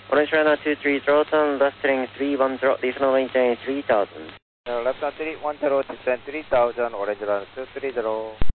Orange runner 23, Roton, left turning 310, additional maintain 3000. Left turn 310, descend 3000, Orange runner 230.